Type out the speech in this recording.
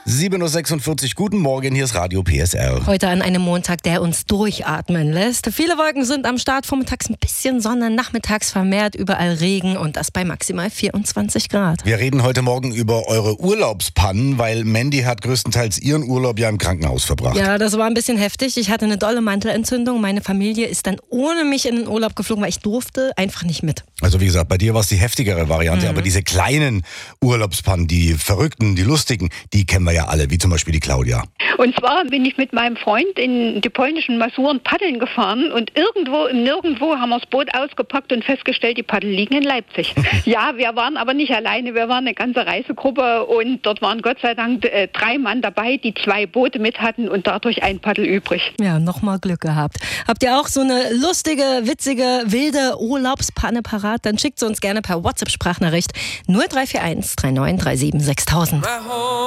7.46 Uhr, guten Morgen, hier ist Radio PSR. Heute an einem Montag, der uns durchatmen lässt. Viele Wolken sind am Start, vormittags ein bisschen Sonne, nachmittags vermehrt überall Regen und das bei maximal 24 Grad. Wir reden heute Morgen über eure Urlaubspannen, weil Mandy hat größtenteils ihren Urlaub ja im Krankenhaus verbracht. Ja, das war ein bisschen heftig. Ich hatte eine dolle Mantelentzündung. Meine Familie ist dann ohne mich in den Urlaub geflogen, weil ich durfte einfach nicht mit. Also wie gesagt, bei dir war es die heftigere Variante, aber diese kleinen Urlaubspannen, die verrückten, die lustigen, die kennen wir ja alle, wie zum Beispiel die Claudia. Und zwar bin ich mit meinem Freund in die polnischen Masuren paddeln gefahren und irgendwo im Nirgendwo haben wir das Boot ausgepackt und festgestellt, die Paddel liegen in Leipzig. Ja, wir waren aber nicht alleine, wir waren eine ganze Reisegruppe und dort waren Gott sei Dank 3 Mann dabei, die 2 Boote mit hatten und dadurch ein Paddel übrig. Ja, nochmal Glück gehabt. Habt ihr auch so eine lustige, witzige, wilde Urlaubspanne parat? Dann schickt sie uns gerne per WhatsApp-Sprachnachricht 0341 3937 6000.